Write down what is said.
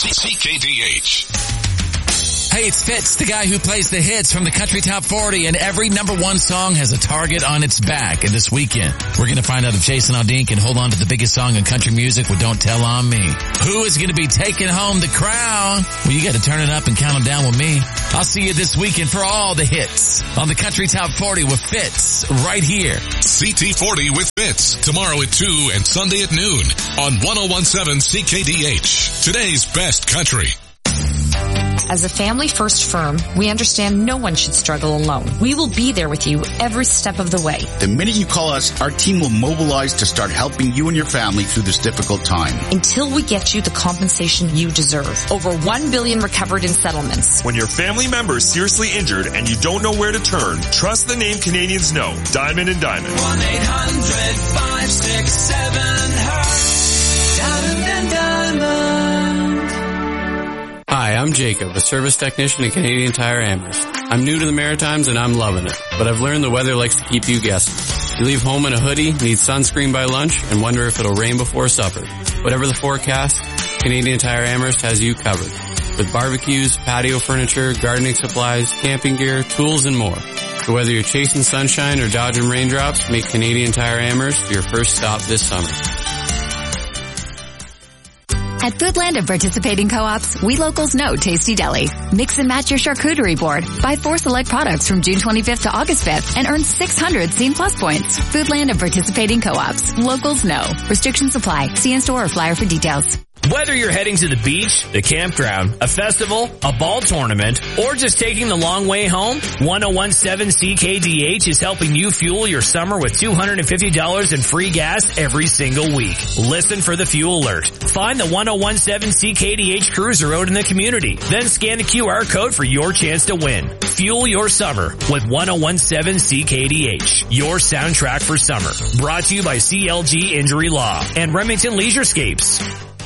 CKDH. Hey, it's Fitz, the guy who plays the hits from the Country Top 40, and every number one song has a target on its back. And this weekend, we're going to find out if Jason Aldean can hold on to the biggest song in country music with Don't Tell On Me. Who is going to be taking home the crown? Well, you got to turn it up and count them down with me. I'll see you this weekend for all the hits on the Country Top 40 with Fitz right here. CT40 with Fitz tomorrow at 2 and Sunday at noon on 1017 CKDH. Today's best country. As a family-first firm, we understand no one should struggle alone. We will be there with you every step of the way. The minute you call us, our team will mobilize to start helping you and your family through this difficult time. Until we get you the compensation you deserve. Over $1 billion recovered in settlements. When your family member is seriously injured and you don't know where to turn, trust the name Canadians know. Diamond and Diamond. 1-800-567-HURT. Diamond and Diamond. Hi, I'm Jacob, a service technician at Canadian Tire Amherst. I'm new to the Maritimes and I'm loving it, but I've learned the weather likes to keep you guessing. You leave home in a hoodie, need sunscreen by lunch, and wonder if it'll rain before supper. Whatever the forecast, Canadian Tire Amherst has you covered. With barbecues, patio furniture, gardening supplies, camping gear, tools, and more. So whether you're chasing sunshine or dodging raindrops, make Canadian Tire Amherst your first stop this summer. At Foodland and participating co-ops, we locals know Tasty Deli. Mix and match your charcuterie board. Buy 4 select products from June 25th to August 5th and earn 600 Scene Plus points. Foodland and participating co-ops. Locals know. Restrictions apply. See in-store or flyer for details. Whether you're heading to the beach, the campground, a festival, a ball tournament, or just taking the long way home, 1017 CKDH is helping you fuel your summer with $250 in free gas every single week. Listen for the fuel alert. Find the 1017 CKDH cruiser out in the community. Then scan the QR code for your chance to win. Fuel your summer with 1017 CKDH, your soundtrack for summer. Brought to you by CLG Injury Law and Remington Leisurescapes.